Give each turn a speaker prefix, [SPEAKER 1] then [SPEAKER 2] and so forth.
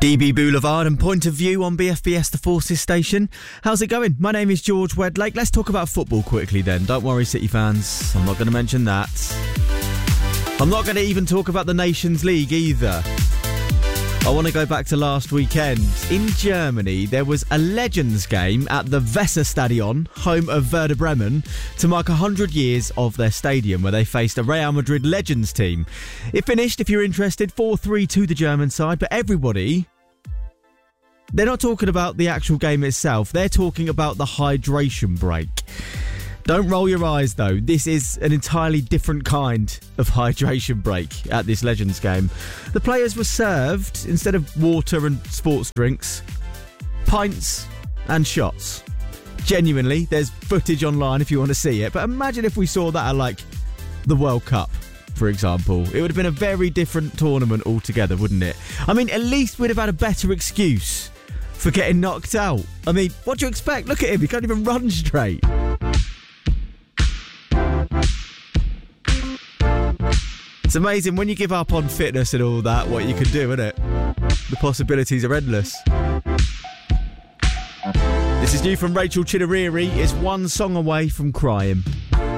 [SPEAKER 1] DB Boulevard and Point of View on BFBS The Forces station. How's it going? My name is George Wedlake. Let's talk about football quickly then. Don't worry, City fans. I'm not going to mention that. I'm not going to even talk about the Nations League either. I want to go back to last weekend. In Germany, there was a Legends game at the Weserstadion, home of Werder Bremen, to mark 100 years of their stadium, where they faced a Real Madrid Legends team. It finished, if you're interested, 4-3 to the German side, but everybody... they're not talking about the actual game itself. They're talking about the hydration break. Don't roll your eyes, though. This is an entirely different kind of hydration break at this Legends game. The players were served, instead of water and sports drinks, pints and shots. Genuinely, there's footage online if you want to see it. But imagine if we saw that at, like, the World Cup, for example. It would have been a very different tournament altogether, wouldn't it? I mean, at least we'd have had a better excuse for getting knocked out. I mean, what do you expect? Look at him, he can't even run straight. It's amazing when you give up on fitness and all that, what you can do, isn't it? The possibilities are endless. This is new from Rachel Chidoriri. It's One Song Away from Crying.